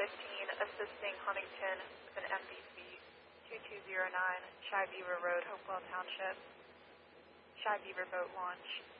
assisting Huntington with an MDC 2209, Shy Beaver Road, Hopewell Township. Shy Beaver boat launch.